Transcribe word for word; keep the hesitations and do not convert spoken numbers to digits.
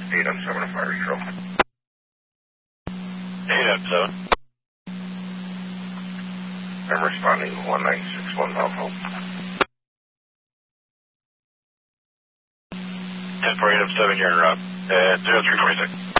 eight M seven to fire control. eight M seven. I'm responding to one nine six one Alpha. ten four eight M seven, you're in route. And zero three four six.